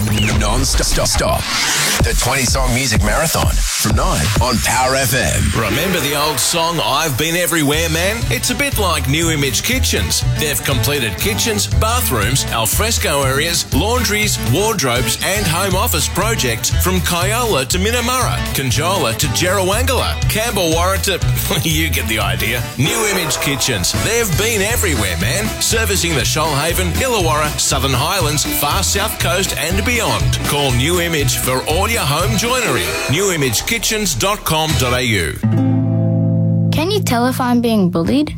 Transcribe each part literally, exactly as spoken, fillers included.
Non-stop. Stop. The twenty-song music marathon from nine on Power F M. Remember the old song, I've Been Everywhere, Man? It's a bit like New Image Kitchens. They've completed kitchens, bathrooms, alfresco areas, laundries, wardrobes and home office projects from Kyola to Minamurra, Conjola to Jerrawangala, Campbell-Warra to... you get the idea. New Image Kitchens. They've been everywhere, man. Servicing the Shoalhaven, Illawarra, Southern Highlands, far south coast and beyond. Call New Image for all your home joinery. new image kitchens dot com dot a u. Can you tell if I'm being bullied?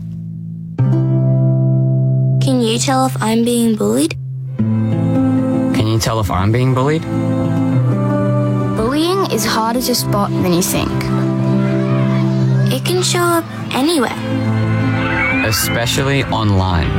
Can you tell if I'm being bullied? Can you tell if I'm being bullied? Bullying is harder to spot than you think. It can show up anywhere. Especially online.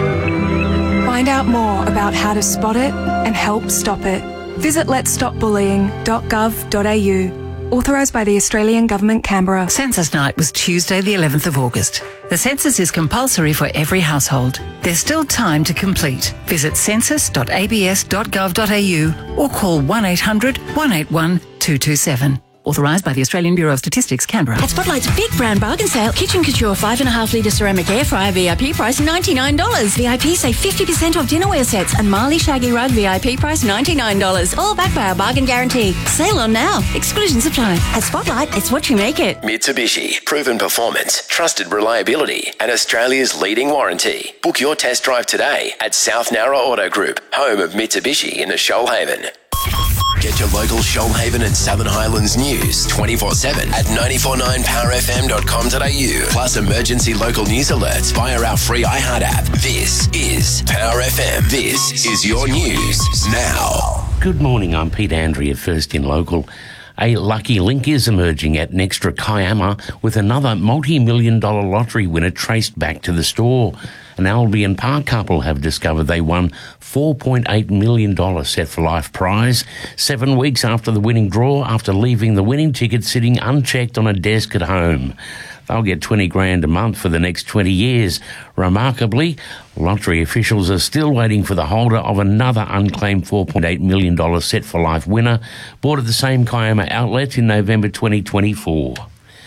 Find out more about how to spot it and help stop it. Visit lets stop bullying dot gov dot a u. Authorised by the Australian Government, Canberra. Census night was Tuesday the eleventh of August. The census is compulsory for every household. There's still time to complete. Visit census dot a b s dot gov dot a u or call one eight hundred one eight one two two seven. Authorised by the Australian Bureau of Statistics, Canberra. At Spotlight's big brand bargain sale, Kitchen Couture five and a half litre ceramic air fryer V I P price ninety-nine dollars. V I P save fifty percent off dinnerware sets and Marley Shaggy Rug V I P price ninety-nine dollars. All backed by our bargain guarantee. Sale on now. Exclusions apply. At Spotlight, it's what you make it. Mitsubishi. Proven performance, trusted reliability, and Australia's leading warranty. Book your test drive today at South Nowra Auto Group, home of Mitsubishi in the Shoalhaven. Get your local Shoalhaven and Southern Highlands news twenty-four seven at nine four nine power f m dot com dot a u. Plus emergency local news alerts via our free iHeart app. This is Power F M. This is your news now. Good morning, I'm Pete Andrea, First in Local. A lucky link is emerging at Nextra Kiama with another multi-million dollar lottery winner traced back to the store. An Albion Park couple have discovered they won four point eight million dollars Set for Life prize seven weeks after the winning draw, after leaving the winning ticket sitting unchecked on a desk at home. They'll get twenty grand a month for the next twenty years. Remarkably, lottery officials are still waiting for the holder of another unclaimed four point eight million dollars Set for Life winner, bought at the same Kiama outlet in November twenty twenty-four.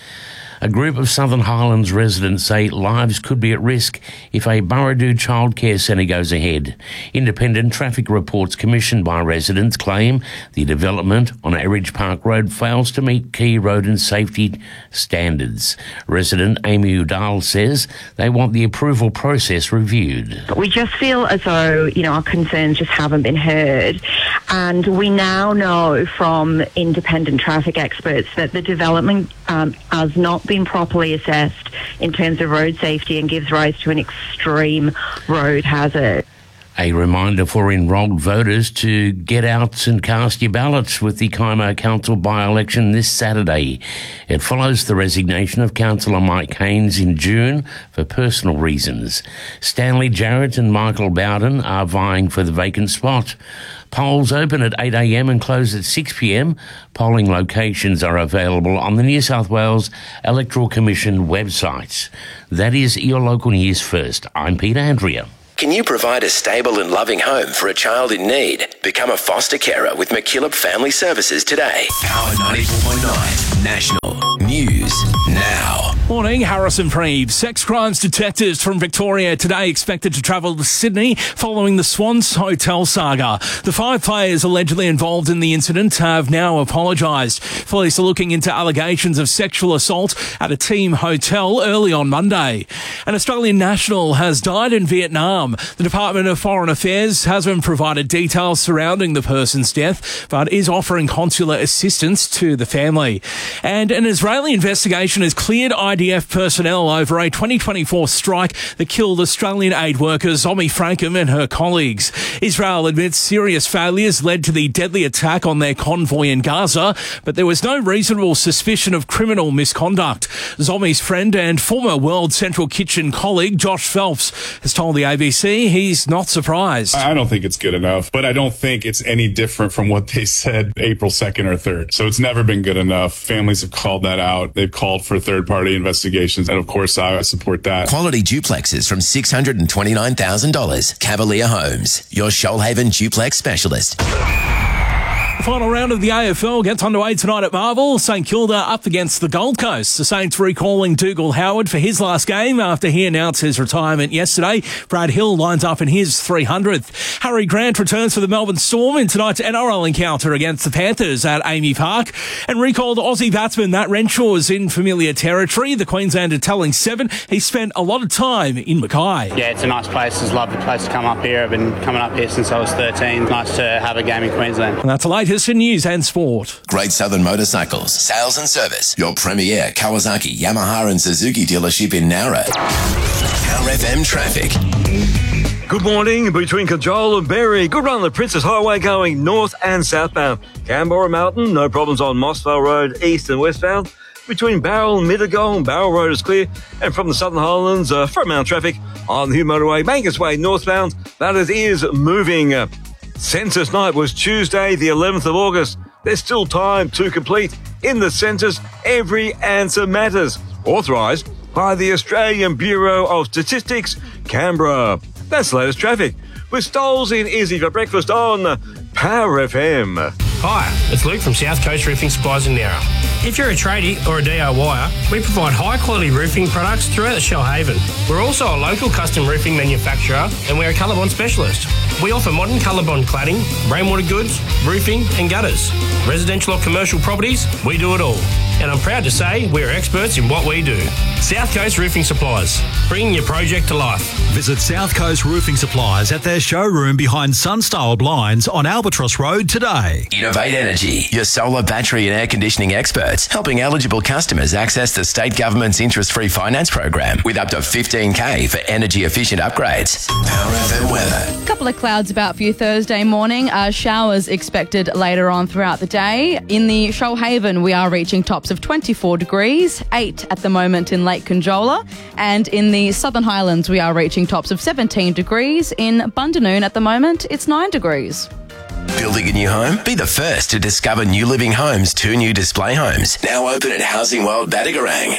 A group of Southern Highlands residents say lives could be at risk if a Burradoo childcare centre goes ahead. Independent traffic reports commissioned by residents claim the development on Eridge Park Road fails to meet key road and safety standards. Resident Amy Udall says they want the approval process reviewed. We just feel as though, you know, our concerns just haven't been heard. And we now know from independent traffic experts that the development um, has not been properly assessed in terms of road safety and gives rise to an extreme road hazard. A reminder for enrolled voters to get out and cast your ballots with the Kaimo Council by-election this Saturday. It follows the resignation of Councillor Mike Haynes in June for personal reasons. Stanley Jarrett and Michael Bowden are vying for the vacant spot. Polls open at eight a m and close at six p m. Polling locations are available on the New South Wales Electoral Commission website. That is your local news first. I'm Peter Andrea. Can you provide a stable and loving home for a child in need? Become a foster carer with McKillop Family Services today. Power ninety-four point nine National News Now. Morning, Harrison Preeve. Sex crimes detectives from Victoria today expected to travel to Sydney following the Swans Hotel saga. The five players allegedly involved in the incident have now apologised. Police are looking into allegations of sexual assault at a team hotel early on Monday. An Australian national has died in Vietnam. The Department of Foreign Affairs hasn't provided details surrounding the person's death, but is offering consular assistance to the family. And an Israeli investigation has cleared I D F personnel over a twenty twenty-four strike that killed Australian aid worker Zomi Frankham and her colleagues. Israel admits serious failures led to the deadly attack on their convoy in Gaza, but there was no reasonable suspicion of criminal misconduct. Zomi's friend and former World Central Kitchen colleague Josh Phelps has told the A B C he's not surprised. I don't think it's good enough, but I don't think it's any different from what they said April second or third. So it's never been good enough. Families have called that out. They've called for third-party investigations, and of course I support that. Quality duplexes from six hundred twenty-nine thousand dollars. Cavalier Homes, your Shoalhaven duplex specialist. Final round of the A F L gets underway tonight at Marvel. St Kilda up against the Gold Coast. The Saints recalling Dougal Howard for his last game after he announced his retirement yesterday. Brad Hill lines up in his three hundredth. Harry Grant returns for the Melbourne Storm in tonight's N R L encounter against the Panthers at Amy Park. And recalled Aussie batsman Matt Renshaw's in familiar territory. The Queenslander telling Seven he spent a lot of time in Mackay. Yeah, it's a nice place. It's a lovely place to come up here. I've been coming up here since I was thirteen. Nice to have a game in Queensland. And that's the latest in news and sport. Great Southern Motorcycles, sales and service. Your premier Kawasaki, Yamaha and Suzuki dealership in Nowra. Power F M traffic. Good morning. Between Cajole and Berry, good run on the Princess Highway going north and southbound. Canberra Mountain, no problems on Mossvale Road east and westbound. Between Barrel and Middagong and Barrel Road is clear. And from the Southern Highlands, uh, front mount traffic on the Hume Motorway, Mangus Way northbound. That is, is moving. Uh, Census night was Tuesday, the eleventh of August. There's still time to complete. In the census, every answer matters. Authorised by the Australian Bureau of Statistics, Canberra. That's the latest traffic. With Stoles in Izzy for breakfast on Power F M. Hi, it's Luke from South Coast Roofing Supplies in Nowra. If you're a tradie or a D I Y er, we provide high-quality roofing products throughout the Shellhaven. We're also a local custom roofing manufacturer and we're a ColourBond specialist. We offer modern ColourBond cladding, rainwater goods, roofing and gutters. Residential or commercial properties, we do it all. And I'm proud to say we're experts in what we do. South Coast Roofing Supplies, bringing your project to life. Visit South Coast Roofing Supplies at their showroom behind Sunstyle Blinds on Albatross Road today. Innovate Energy, your solar, battery and air conditioning experts, helping eligible customers access the state government's interest-free finance program with up to fifteen K for energy-efficient upgrades. Power F M weather. A couple of clouds about for you Thursday morning. Uh, showers expected later on throughout the day. In the Shoalhaven, we are reaching tops of twenty-four degrees, eight at the moment in Lake Conjola. And in the Southern Highlands, we are reaching tops of seventeen degrees. In Bundanoon at the moment, it's nine degrees. Building a new home? Be the first to discover New Living Homes' two new display homes. Now open at Housing World Badagarang.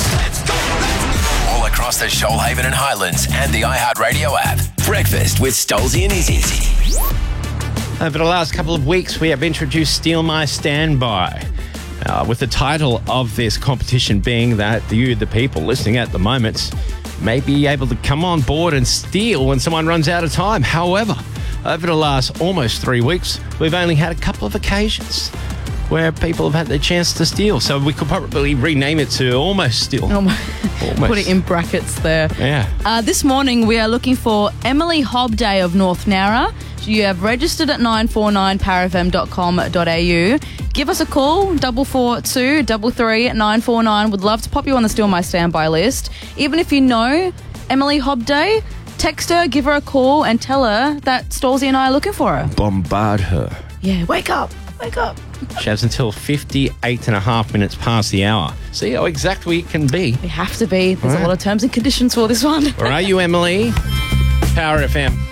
All across the Shoalhaven and Highlands and the iHeartRadio app. Breakfast with Stolzy and Izzy. Over the last couple of weeks, we have introduced Steal My Standby. Uh, with the title of this competition being that you, the people listening at the moment, may be able to come on board and steal when someone runs out of time. However, over the last almost three weeks, we've only had a couple of occasions where people have had the chance to steal. So we could probably rename it to Almost Steal. Almost. Almost. Put it in brackets there. Yeah. Uh, this morning, we are looking for Emily Hobday of North Nowra. You have registered at nine four nine power f m dot com dot a u. Give us a call, double four two double three nine four nine. Would love to pop you on the Steal My Standby list. Even if you know Emily Hobday, text her, give her a call, and tell her that Stolzy and I are looking for her. Bombard her. Yeah, wake up, wake up. She has until fifty-eight and a half minutes past the hour. See how exact we can be. We have to be. There's All right. a lot of terms and conditions for this one. Where are you, Emily? Power F M.